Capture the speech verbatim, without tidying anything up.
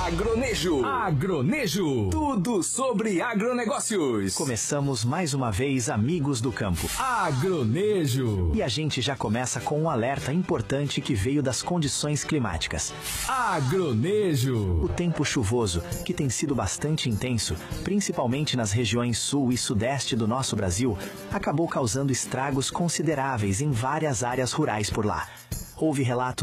Agronejo. Agronejo. Tudo sobre agronegócios. Começamos mais uma vez, amigos do campo. Agronejo. E a gente já começa com um alerta importante que veio das condições climáticas. Agronejo. O tempo chuvoso, que tem sido bastante intenso, principalmente nas regiões sul e sudeste do nosso Brasil, acabou causando estragos consideráveis em várias áreas rurais por lá. Houve relatos